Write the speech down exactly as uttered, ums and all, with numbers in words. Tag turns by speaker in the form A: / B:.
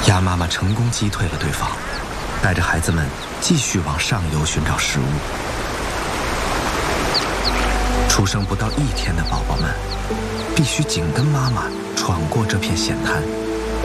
A: 鸭妈妈成功击退了对方，带着孩子们继续往上游寻找食物。出生不到一天的宝宝们，必须紧跟妈妈闯过这片险滩。